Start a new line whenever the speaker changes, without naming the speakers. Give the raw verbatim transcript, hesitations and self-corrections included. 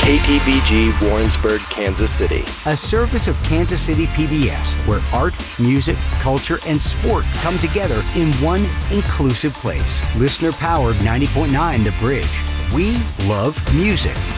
K P B G Warrensburg, Kansas City.
A service of Kansas City P B S, where art, music, culture, and sport come together in one inclusive place. Listener-powered ninety point nine The Bridge. We love music.